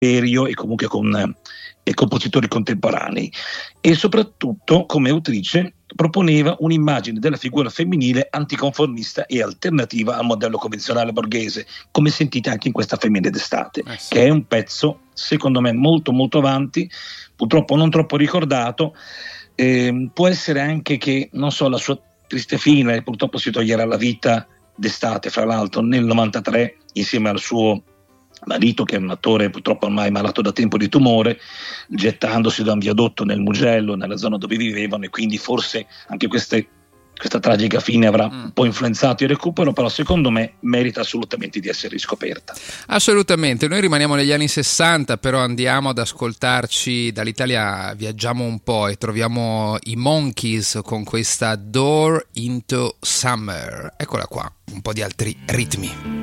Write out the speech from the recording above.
serio e comunque con compositori contemporanei, e soprattutto come autrice proponeva un'immagine della figura femminile anticonformista e alternativa al modello convenzionale borghese, come sentite anche in questa Femmine d'estate, sì. che è un pezzo secondo me molto molto avanti, purtroppo non troppo ricordato. Può essere anche che, non so, la sua triste fine, purtroppo si toglierà la vita d'estate, fra l'altro nel 93, insieme al suo marito, che è un attore purtroppo ormai malato da tempo di tumore, gettandosi da un viadotto nel Mugello, nella zona dove vivevano, e quindi forse anche questa tragica fine avrà un po' influenzato il recupero, però secondo me merita assolutamente di essere riscoperta. Assolutamente, noi rimaniamo negli anni 60, però andiamo ad ascoltarci dall'Italia, viaggiamo un po' e troviamo i Monkees con questa Door into Summer. Eccola qua, un po' di altri ritmi.